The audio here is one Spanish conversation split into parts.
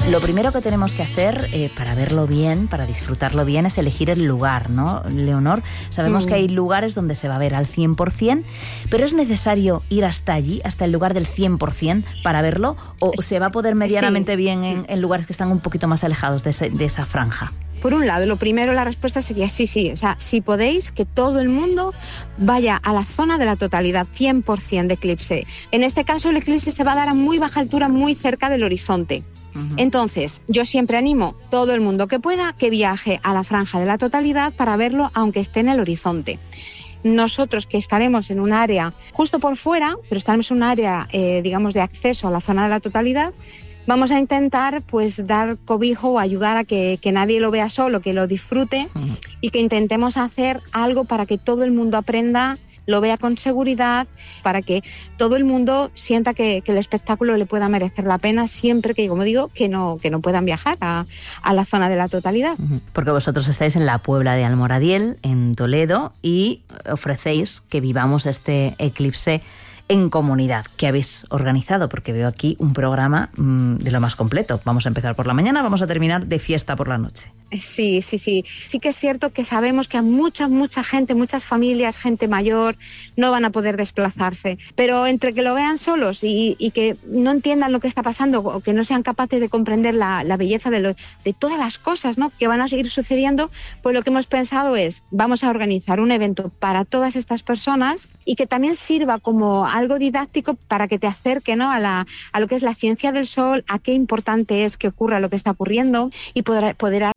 Lo primero que tenemos que hacer para verlo bien, para disfrutarlo bien, es elegir el lugar, ¿no, Leonor? Sabemos que hay lugares donde se va a ver al 100%, pero ¿es necesario ir hasta allí, hasta el lugar del 100% para verlo? ¿O se va a poder medianamente bien en lugares que están un poquito más alejados de esa franja? Por un lado, lo primero, la respuesta sería sí. O sea, si podéis, que todo el mundo vaya a la zona de la totalidad, 100% de eclipse. En este caso, el eclipse se va a dar a muy baja altura, muy cerca del horizonte. Entonces, yo siempre animo a todo el mundo que pueda que viaje a la franja de la totalidad para verlo, aunque esté en el horizonte. Nosotros, que estaremos en un área justo por fuera, pero estaremos en un área, digamos, de acceso a la zona de la totalidad, vamos a intentar pues dar cobijo o ayudar a que nadie lo vea solo, que lo disfrute y que intentemos hacer algo para que todo el mundo aprenda, lo vea con seguridad, para que todo el mundo sienta que el espectáculo le pueda merecer la pena, siempre que, como digo, que no puedan viajar a la zona de la totalidad. Porque vosotros estáis en la Puebla de Almoradiel, en Toledo, y ofrecéis que vivamos este eclipse en comunidad, que habéis organizado, porque veo aquí un programa de lo más completo. Vamos a empezar por la mañana, vamos a terminar de fiesta por la noche. Sí. Sí que es cierto que sabemos que a mucha gente, muchas familias, gente mayor, no van a poder desplazarse. Pero entre que lo vean solos y que no entiendan lo que está pasando o que no sean capaces de comprender la belleza de todas las cosas, ¿no?, que van a seguir sucediendo, pues lo que hemos pensado es, vamos a organizar un evento para todas estas personas y que también sirva como algo didáctico para que te acerque, ¿no?, a lo que es la ciencia del sol, a qué importante es que ocurra lo que está ocurriendo y poder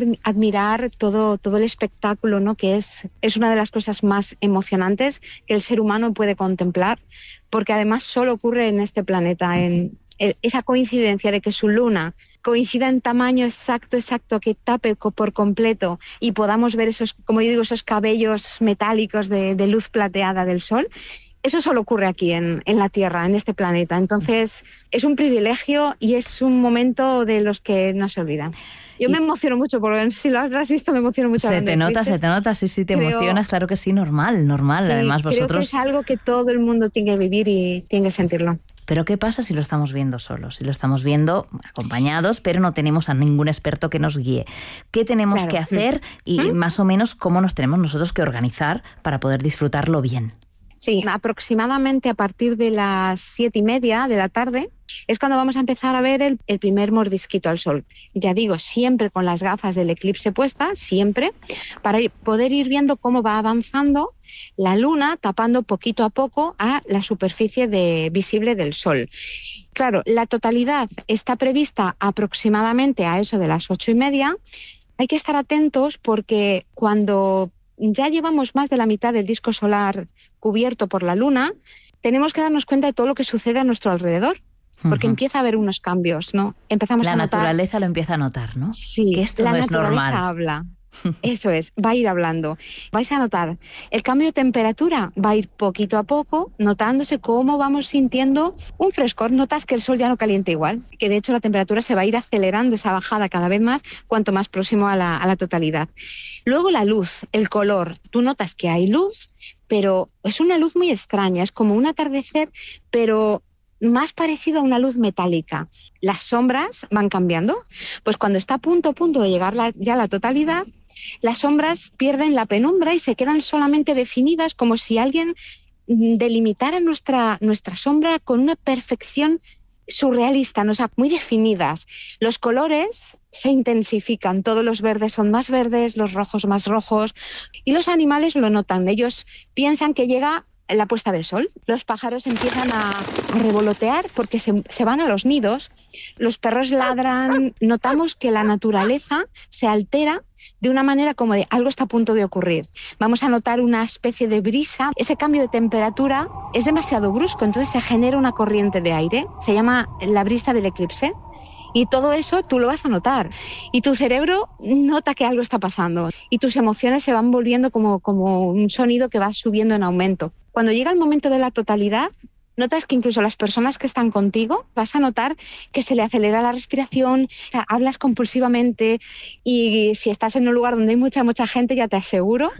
admirar todo el espectáculo, ¿no?, que es una de las cosas más emocionantes que el ser humano puede contemplar, porque además solo ocurre en este planeta, en esa coincidencia de que su luna coincida en tamaño exacto, que tape por completo y podamos ver esos, como yo digo, esos cabellos metálicos de luz plateada del sol. Eso solo ocurre aquí en la Tierra, en este planeta. Entonces, es un privilegio y es un momento de los que no se olvidan. Yo me emociono mucho, porque si lo has visto, me emociono mucho. Se te nota, sí, te emocionas, claro que sí, normal. Sí, además vosotros... creo que es algo que todo el mundo tiene que vivir y tiene que sentirlo. Pero ¿qué pasa si lo estamos viendo solos? Si lo estamos viendo acompañados, pero no tenemos a ningún experto que nos guíe. ¿Qué tenemos que hacer y más o menos cómo nos tenemos nosotros que organizar para poder disfrutarlo bien? Sí, aproximadamente a partir de las 7:30 de la tarde es cuando vamos a empezar a ver el primer mordisquito al sol. Ya digo, siempre con las gafas del eclipse puestas, siempre, para poder ir viendo cómo va avanzando la luna, tapando poquito a poco a la superficie visible del sol. Claro, la totalidad está prevista aproximadamente a eso de las 8:30. Hay que estar atentos porque cuando ya llevamos más de la mitad del disco solar cubierto por la luna, tenemos que darnos cuenta de todo lo que sucede a nuestro alrededor, porque empieza a haber unos cambios, ¿no? Empezamos a notar... La naturaleza lo empieza a notar, ¿no? Sí, que esto la no es normal. La naturaleza habla. Eso es, va a ir hablando. Vais a notar el cambio de temperatura, va a ir poquito a poco, notándose cómo vamos sintiendo un frescor. Notas que el sol ya no calienta igual, que de hecho la temperatura se va a ir acelerando, esa bajada cada vez más, cuanto más próximo a la totalidad. Luego la luz, el color. Tú notas que hay luz, pero es una luz muy extraña, es como un atardecer, pero más parecido a una luz metálica. Las sombras van cambiando. Pues cuando está a punto de llegar ya a la totalidad, las sombras pierden la penumbra y se quedan solamente definidas, como si alguien delimitara nuestra sombra con una perfección surrealista, ¿no? O sea, muy definidas. Los colores se intensifican, todos los verdes son más verdes, los rojos más rojos, y los animales lo notan. Ellos piensan que llega la puesta de sol. Los pájaros empiezan a revolotear porque se van a los nidos, los perros ladran, notamos que la naturaleza se altera de una manera como de algo está a punto de ocurrir. Vamos a notar una especie de brisa. Ese cambio de temperatura es demasiado brusco, entonces se genera una corriente de aire, se llama la brisa del eclipse. Y todo eso tú lo vas a notar. Y tu cerebro nota que algo está pasando. Y tus emociones se van volviendo como un sonido que va subiendo en aumento. Cuando llega el momento de la totalidad, notas que incluso las personas que están contigo, vas a notar que se le acelera la respiración, hablas compulsivamente y si estás en un lugar donde hay mucha gente, ya te aseguro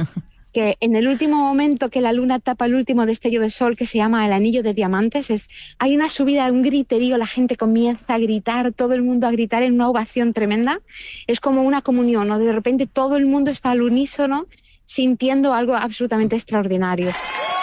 que en el último momento que la luna tapa el último destello de sol, que se llama el anillo de diamantes, hay una subida, un griterío, la gente comienza a gritar, todo el mundo a gritar en una ovación tremenda. Es como una comunión, ¿no? De repente todo el mundo está al unísono sintiendo algo absolutamente extraordinario.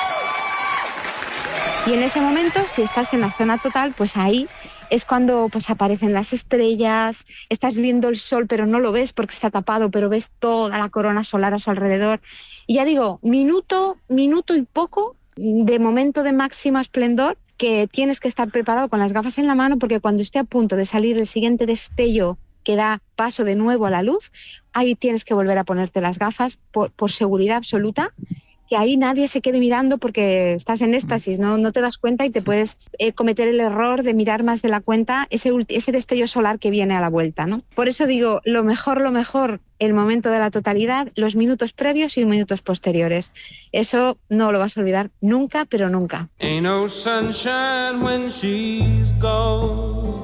Y en ese momento, si estás en la zona total, pues ahí es cuando pues aparecen las estrellas, estás viendo el sol pero no lo ves porque está tapado, pero ves toda la corona solar a su alrededor. Y ya digo, minuto y poco de momento de máximo esplendor, que tienes que estar preparado con las gafas en la mano, porque cuando esté a punto de salir el siguiente destello que da paso de nuevo a la luz, ahí tienes que volver a ponerte las gafas por seguridad absoluta, que ahí nadie se quede mirando porque estás en éxtasis, no te das cuenta y te puedes cometer el error de mirar más de la cuenta ese destello solar que viene a la vuelta, ¿no? Por eso digo, lo mejor, el momento de la totalidad, los minutos previos y los minutos posteriores. Eso no lo vas a olvidar nunca, pero nunca. Ain't no sunshine when she's gone.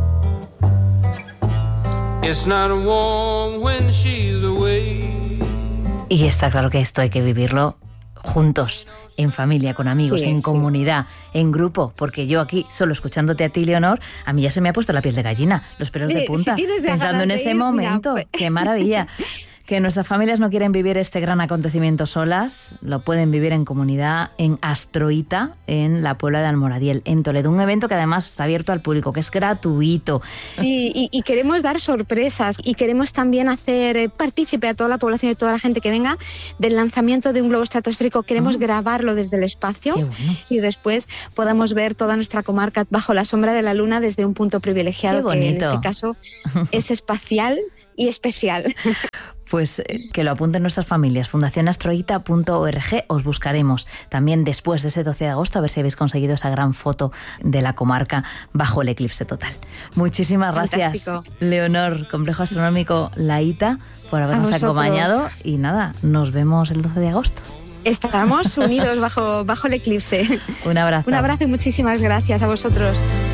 It's not warm when she's away. Y está claro que esto hay que vivirlo juntos, en familia, con amigos, en comunidad, en grupo, porque yo aquí, solo escuchándote a ti, Leonor, a mí ya se me ha puesto la piel de gallina, los pelos de punta, pensando en ese momento. ¡Qué maravilla! Que nuestras familias no quieren vivir este gran acontecimiento solas, lo pueden vivir en comunidad en Astroita, en la Puebla de Almoradiel, en Toledo. Un evento que además está abierto al público, que es gratuito. Sí, y queremos dar sorpresas y queremos también hacer partícipe a toda la población y toda la gente que venga del lanzamiento de un globo estratosférico. Queremos grabarlo desde el espacio. Bueno. Y después podamos ver toda nuestra comarca bajo la sombra de la luna desde un punto privilegiado, que en este caso es espacial y especial. Pues que lo apunten nuestras familias, fundacionastroita.org, os buscaremos también después de ese 12 de agosto a ver si habéis conseguido esa gran foto de la comarca bajo el eclipse total. Muchísimas gracias, fantástico. Leonor, Complejo Astronómico La Hita, por habernos acompañado y nada, nos vemos el 12 de agosto. Estamos unidos bajo el eclipse. Un abrazo. Un abrazo y muchísimas gracias a vosotros.